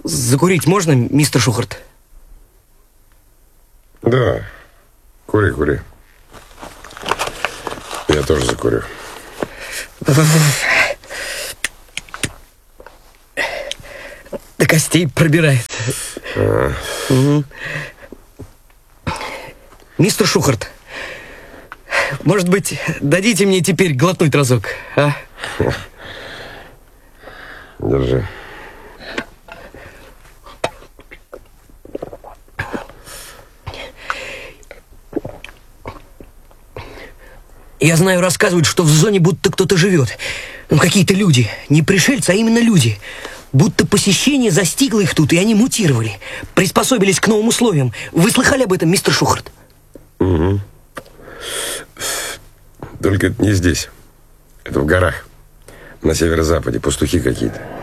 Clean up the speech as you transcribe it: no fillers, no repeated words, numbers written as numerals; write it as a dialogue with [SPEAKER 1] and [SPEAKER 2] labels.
[SPEAKER 1] закурить можно, мистер Шухарт?
[SPEAKER 2] Да, кури. Я тоже закурю.
[SPEAKER 1] До костей пробирает. Угу. Мистер Шухарт, может быть, дадите мне теперь глотнуть разок, а?
[SPEAKER 2] Держи.
[SPEAKER 1] Я знаю, рассказывают, что в зоне будто кто-то живет. Ну, какие-то люди. Не пришельцы, а именно люди. Будто посещение застигло их тут, и они мутировали. Приспособились к новым условиям. Вы слыхали об этом, мистер Шухарт?
[SPEAKER 2] Угу. Только это не здесь. Это в горах. На северо-западе. Пастухи какие-то.